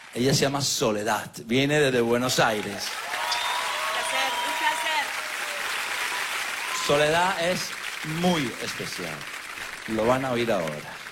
Ella se llama Soledad, viene desde Buenos Aires. Un placer. Soledad es muy especial. Lo van a oír ahora.